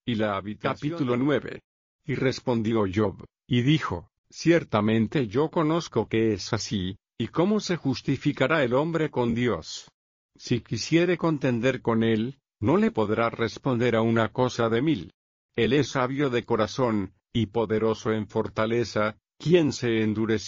y la habitación. Capítulo 9. Y respondió Job, y dijo: Ciertamente yo conozco que es así, y cómo se justificará el hombre con Dios. Si quisiere contender con él, no le podrá responder a una cosa de 1000. Él es sabio de corazón, y poderoso en fortaleza, ¿quién se endureció